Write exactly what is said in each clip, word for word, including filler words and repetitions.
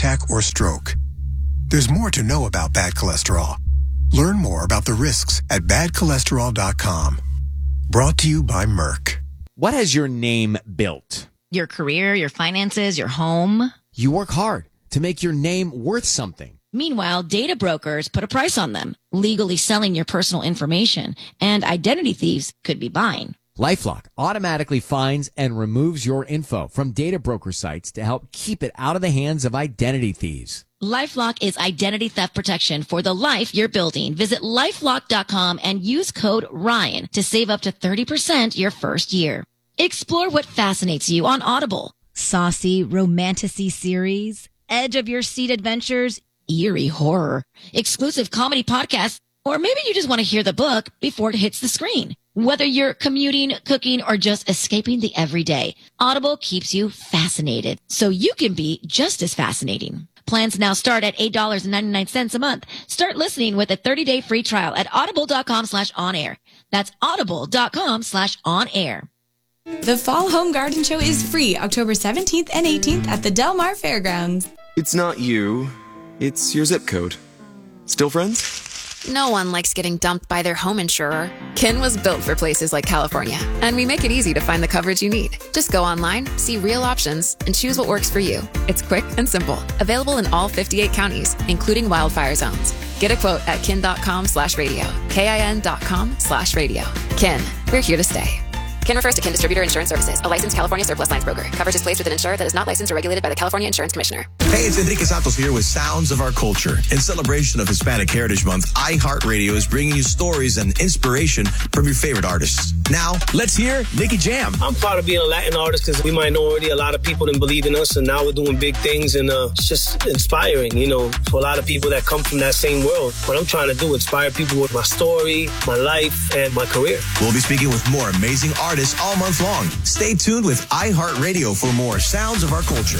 attack, or stroke. There's more to know about bad cholesterol. Learn more about the risks at bad cholesterol dot com. Brought to you by Merck. What has your name built? Your career, your finances, your home. You work hard to make your name worth something. Meanwhile, data brokers put a price on them, legally selling your personal information, and identity thieves could be buying. LifeLock automatically finds and removes your info from data broker sites to help keep it out of the hands of identity thieves. LifeLock is identity theft protection for the life you're building. Visit lifelock dot com and use code Ryan to save up to thirty percent your first year. Explore what fascinates you on Audible. Saucy, romantic-y series, edge of your seat adventures, eerie horror, exclusive comedy podcasts, or maybe you just want to hear the book before it hits the screen. Whether you're commuting, cooking, or just escaping the everyday, Audible keeps you fascinated so you can be just as fascinating. Plans now start at eight dollars and ninety-nine cents a month. Start listening with a thirty-day free trial at audible dot com slash on air. That's audible dot com slash on air. The Fall Home Garden Show is free October seventeenth and eighteenth at the Del Mar Fairgrounds. It's not you. It's your zip code. Still friends? No one likes getting dumped by their home insurer. Kin was built for places like California, and we make it easy to find the coverage you need. Just go online, see real options, and choose what works for you. It's quick and simple. Available in all fifty-eight counties, including wildfire zones. Get a quote at kin.com slash radio. K-I-N dot com slash radio. Kin, we're here to stay. Kin refers to Kin Distributor Insurance Services, a licensed California surplus lines broker. Coverage is placed with an insurer that is not licensed or regulated by the California Insurance Commissioner. Hey, it's Enrique Santos here with Sounds of Our Culture. In celebration of Hispanic Heritage Month, iHeartRadio is bringing you stories and inspiration from your favorite artists. Now, let's hear Nicky Jam. I'm proud of being a Latin artist because we minority, a lot of people didn't believe in us, and now we're doing big things, and uh, it's just inspiring, you know, for a lot of people that come from that same world. What I'm trying to do, inspire people with my story, my life, and my career. We'll be speaking with more amazing artists all month long. Stay tuned with iHeartRadio for more Sounds of Our Culture.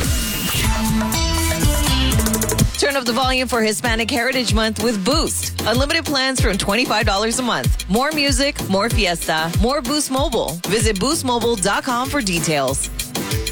Turn up the volume for Hispanic Heritage Month with Boost. Unlimited plans from twenty-five dollars a month. More music, more fiesta, more Boost Mobile. Visit boost mobile dot com for details.